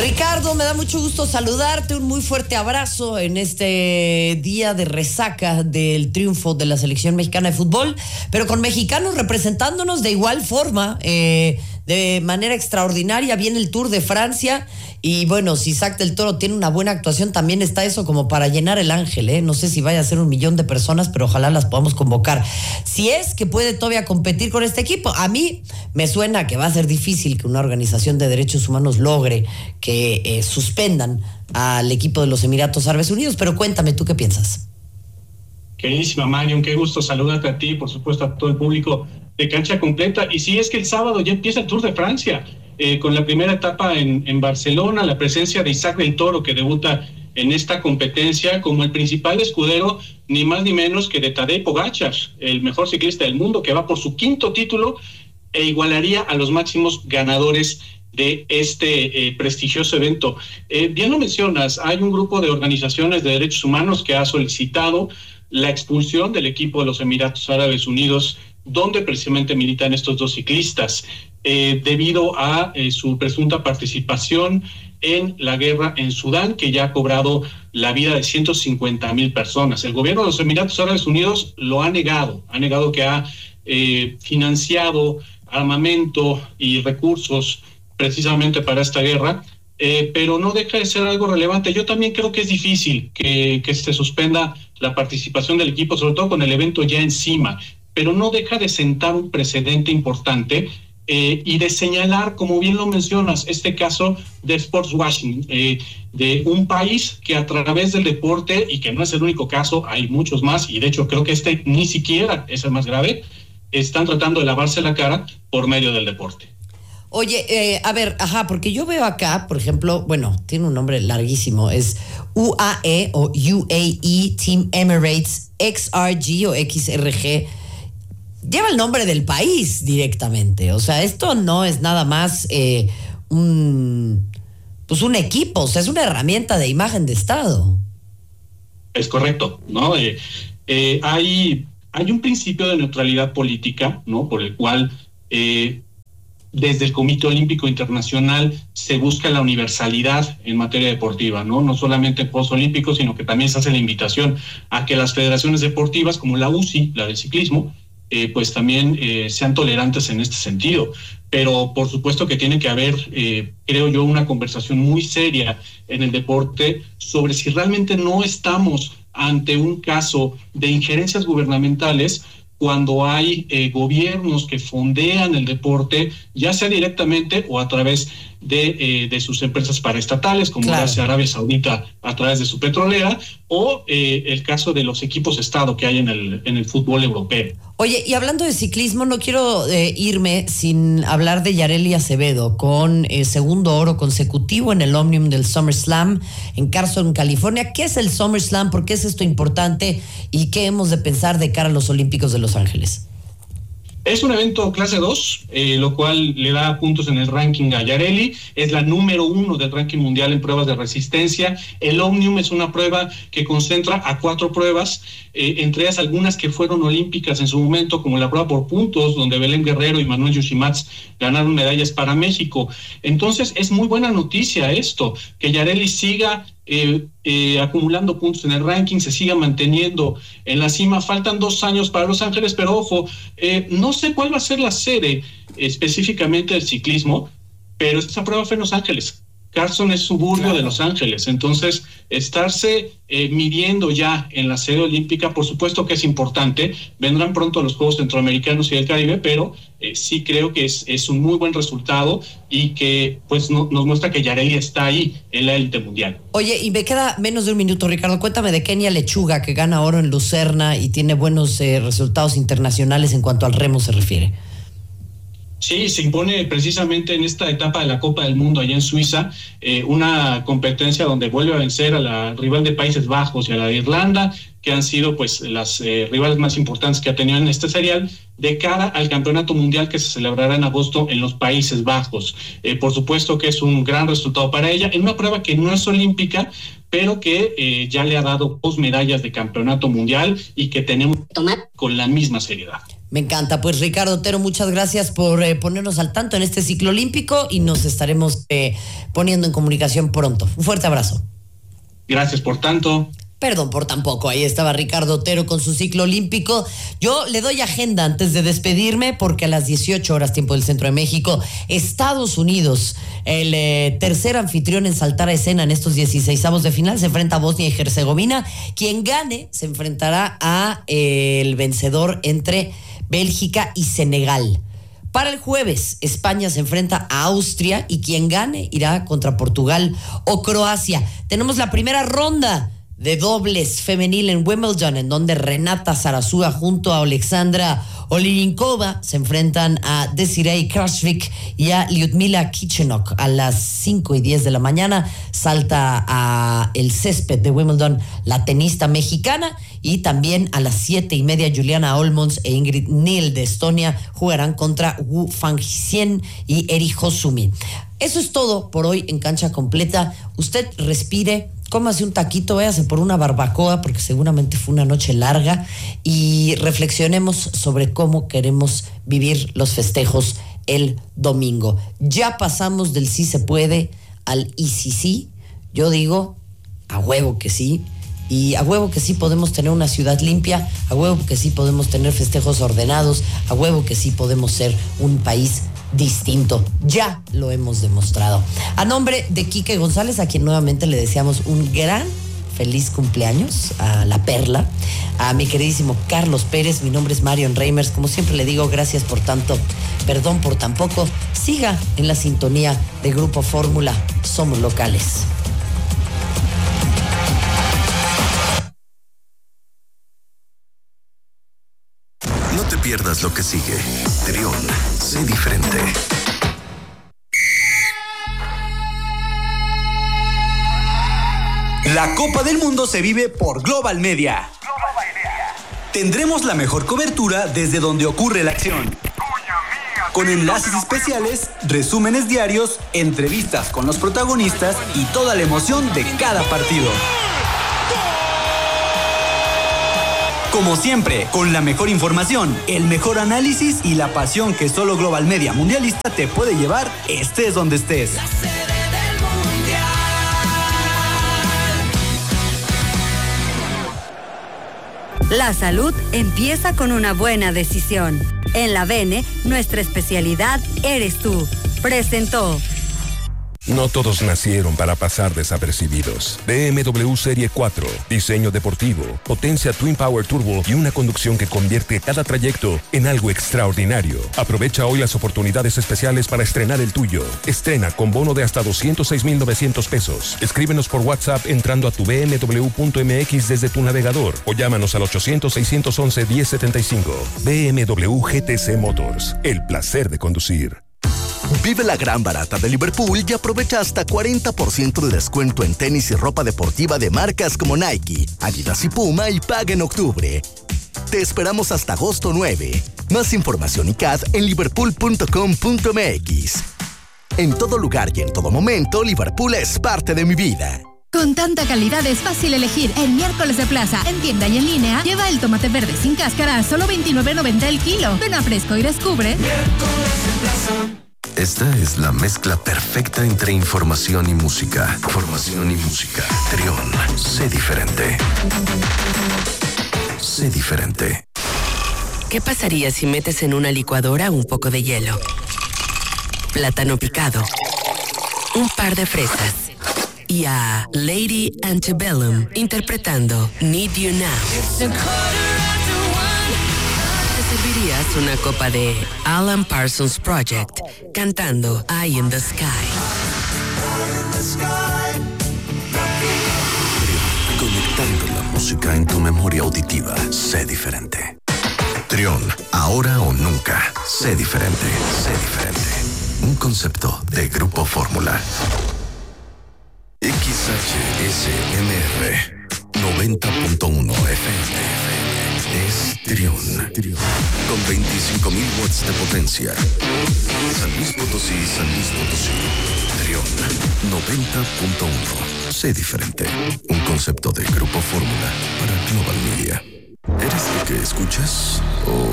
Ricardo, me da mucho gusto saludarte, un muy fuerte abrazo en este día de resaca del triunfo de la selección mexicana de fútbol, pero con mexicanos representándonos de igual forma, de manera extraordinaria. Viene el Tour de Francia y bueno, si Isaac del Toro tiene una buena actuación, también está eso como para llenar el Ángel, ¿eh? No sé si vaya a ser 1 millón de personas, pero ojalá las podamos convocar. Si es que puede todavía competir con este equipo, a mí me suena que va a ser difícil que una organización de derechos humanos logre que suspendan al equipo de los Emiratos Árabes Unidos, pero cuéntame, ¿tú qué piensas? Queridísima Marion, qué gusto saludarte a ti y por supuesto a todo el público de Cancha Completa. Y sí, es que el sábado ya empieza el Tour de Francia, con la primera etapa en Barcelona, la presencia de Isaac del Toro, que debuta en esta competencia como el principal escudero, ni más ni menos que de Tadej Pogačar, el mejor ciclista del mundo, que va por su 5º título e igualaría a los máximos ganadores de este prestigioso evento. Bien lo mencionas, hay un grupo de organizaciones de derechos humanos que ha solicitado la expulsión del equipo de los Emiratos Árabes Unidos, donde precisamente militan estos dos ciclistas, debido a su presunta participación en la guerra en Sudán, que ya ha cobrado la vida de 150,000 personas. El gobierno de los Emiratos Árabes Unidos lo ha negado que ha financiado armamento y recursos precisamente para esta guerra, pero no deja de ser algo relevante. Yo también creo que es difícil que se suspenda la participación del equipo, sobre todo con el evento ya encima, pero no deja de sentar un precedente importante y de señalar, como bien lo mencionas, este caso de sports washing, de un país que a través del deporte, y que no es el único caso, hay muchos más, y de hecho creo que este ni siquiera es el más grave, están tratando de lavarse la cara por medio del deporte. Oye, a ver, porque yo veo acá, por ejemplo, bueno, tiene un nombre larguísimo, es UAE o UAE Team Emirates XRG o XRG. Lleva el nombre del país directamente. O sea, esto no es nada más un equipo, o sea, es una herramienta de imagen de Estado. Es correcto, ¿no? Hay un principio de neutralidad política, ¿no? Por el cual desde el Comité Olímpico Internacional se busca la universalidad en materia deportiva, ¿no? No solamente en Juegos Olímpicos, sino que también se hace la invitación a que las federaciones deportivas, como la UCI, la del ciclismo, pues también sean tolerantes en este sentido. Pero por supuesto que tiene que haber, creo yo, una conversación muy seria en el deporte sobre si realmente no estamos ante un caso de injerencias gubernamentales cuando hay gobiernos que fondean el deporte, ya sea directamente o a través de sus empresas paraestatales, como lo hace Arabia Saudita a través de su petrolera, o el caso de los equipos Estado que hay en el fútbol europeo. Oye, y hablando de ciclismo, no quiero irme sin hablar de Yareli Acevedo, con segundo oro consecutivo en el Omnium del SummerSlam en Carson, California. ¿Qué es el SummerSlam? ¿Por qué es esto importante? ¿Y qué hemos de pensar de cara a los Olímpicos de Los Ángeles? Es un evento clase 2, lo cual le da puntos en el ranking a Yareli. Es la número 1 del ranking mundial en pruebas de resistencia. El Omnium es una prueba que concentra a 4 pruebas, entre ellas algunas que fueron olímpicas en su momento, como la prueba por puntos, donde Belén Guerrero y Manuel Yushimats ganaron medallas para México. Entonces es muy buena noticia esto, que Yareli siga acumulando puntos en el ranking, se siga manteniendo en la cima. Faltan 2 años para Los Ángeles, pero ojo, no sé cuál va a ser la sede específicamente del ciclismo, pero esta prueba fue en Los Ángeles. Carson es suburbio de Los Ángeles, entonces estarse midiendo ya en la sede olímpica, por supuesto que es importante. Vendrán pronto los Juegos Centroamericanos y del Caribe, pero sí creo que es un muy buen resultado y que pues nos muestra que Yareli está ahí en la élite mundial. Oye, y me queda menos de 1 minuto, Ricardo. Cuéntame de Kenia Lechuga, que gana oro en Lucerna y tiene buenos resultados internacionales en cuanto al remo se refiere. Sí, se impone precisamente en esta etapa de la Copa del Mundo allá en Suiza, una competencia donde vuelve a vencer a la rival de Países Bajos y a la de Irlanda, que han sido pues las rivales más importantes que ha tenido en este serial, de cara al Campeonato Mundial que se celebrará en agosto en los Países Bajos. Por supuesto que es un gran resultado para ella, en una prueba que no es olímpica, pero que ya le ha dado 2 medallas de Campeonato Mundial y que tenemos que tomar con la misma seriedad. Me encanta. Pues Ricardo Otero, muchas gracias por ponernos al tanto en este ciclo olímpico y nos estaremos poniendo en comunicación pronto. Un fuerte abrazo. Gracias por tanto. Perdón por tampoco, ahí estaba Ricardo Otero con su ciclo olímpico. Yo le doy agenda antes de despedirme porque a las 18 horas tiempo del Centro de México, Estados Unidos, el tercer anfitrión en saltar a escena en estos 16avos de final, se enfrenta a Bosnia y Herzegovina. Quien gane se enfrentará a el vencedor entre Bélgica y Senegal. Para el jueves, España se enfrenta a Austria y quien gane irá contra Portugal o Croacia. Tenemos la primera ronda de dobles femenil en Wimbledon, en donde Renata Zarazúa junto a Alexandra Olirinkova se enfrentan a Desiree Krashvik y a Lyudmila Kichenok. A las 5:10 de la mañana salta a el césped de Wimbledon la tenista mexicana, y también a las 7:30 Juliana Olmos e Ingrid Neal de Estonia jugarán contra Wu Fangxian y Eri Hosumi. Eso es todo por hoy en Cancha Completa. Usted respire, cómase un taquito, váyase por una barbacoa, porque seguramente fue una noche larga, y reflexionemos sobre cómo queremos vivir los festejos el domingo. Ya pasamos del sí se puede al y sí. Yo digo, a huevo que sí. Y a huevo que sí podemos tener una ciudad limpia, a huevo que sí podemos tener festejos ordenados, a huevo que sí podemos ser un país distinto. Ya lo hemos demostrado. A nombre de Quique González, a quien nuevamente le deseamos un gran feliz cumpleaños, a la Perla, a mi queridísimo Carlos Pérez, mi nombre es Marion Reimers. Como siempre le digo, gracias por tanto, perdón por tan poco. Siga en la sintonía de Grupo Fórmula, somos locales. No te pierdas lo que sigue. Trión, sé diferente. La Copa del Mundo se vive por Global Media. Tendremos la mejor cobertura desde donde ocurre la acción. Con enlaces especiales, resúmenes diarios, entrevistas con los protagonistas y toda la emoción de cada partido. Como siempre, con la mejor información, el mejor análisis y la pasión que solo Global Media Mundialista te puede llevar, estés donde estés. La sede del Mundial. La salud empieza con una buena decisión. En la Bene, nuestra especialidad eres tú. Presentó. No todos nacieron para pasar desapercibidos. BMW Serie 4, diseño deportivo, potencia Twin Power Turbo y una conducción que convierte cada trayecto en algo extraordinario. Aprovecha hoy las oportunidades especiales para estrenar el tuyo. Estrena con bono de hasta 206,900 pesos. Escríbenos por WhatsApp entrando a tu bmw.mx desde tu navegador o llámanos al 800-611-1075. BMW GTC Motors, el placer de conducir. Vive la gran barata de Liverpool y aprovecha hasta 40% de descuento en tenis y ropa deportiva de marcas como Nike, Adidas y Puma, y paga en octubre. Te esperamos hasta agosto 9. Más información y CAD en liverpool.com.mx. En todo lugar y en todo momento, Liverpool es parte de mi vida. Con tanta calidad es fácil elegir. El miércoles de plaza, en tienda y en línea, lleva el tomate verde sin cáscara a solo $29.90 el kilo. Ven a Fresco y descubre. Miércoles de plaza. Esta es la mezcla perfecta entre información y música. Información y música. Trión, sé diferente. Sé diferente. ¿Qué pasaría si metes en una licuadora un poco de hielo, plátano picado, un par de fresas y a Lady Antebellum interpretando Need You Now? Te servirías una copa de Alan Parsons Project cantando Eye in the Sky. Conectando la música en tu memoria auditiva. Sé diferente. Trión, ahora o nunca. Sé diferente. Sé diferente. Un concepto de Grupo Fórmula. XHSMR 90.1 FM. Es Trión. Con 25,000 watts de potencia. San Luis Potosí, San Luis Potosí. Trión 90.1. Sé diferente. Un concepto de Grupo Fórmula para Global Media. ¿Eres lo que escuchas o